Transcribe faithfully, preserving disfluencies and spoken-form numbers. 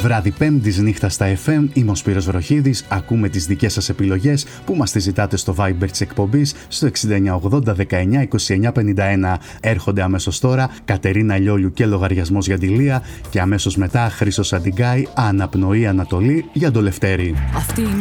Βράδυ Πέμπτης νύχτα στα εφ εμ, είμαι ο Σπύρος Βροχίδης, ακούμε τις δικές σας επιλογές που μας τις ζητάτε στο Viber της εκπομπής στο εξήντα εννιά ογδόντα δεκαεννιά είκοσι εννιά πενήντα ένα. Έρχονται αμέσως τώρα Κατερίνα Λιόλιου και Λογαριασμός για τη Λία και αμέσως μετά Χρήστος Αντιγκάη, Αναπνοή Ανατολή για το Λευτέρη. Αυτή